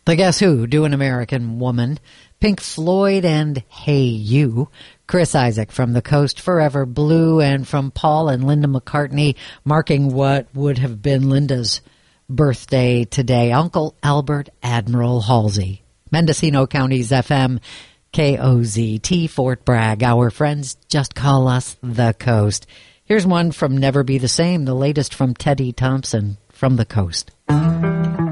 The Guess Who, Do an American Woman, Pink Floyd and Hey You, Chris Isaak from The Coast, Forever Blue, and from Paul and Linda McCartney, marking what would have been Linda's birthday today, Uncle Albert Admiral Halsey. Mendocino County's FM, KOZT, Fort Bragg. Our friends just call us The Coast. Here's one from Never Be the Same, the latest from Teddy Thompson from The Coast.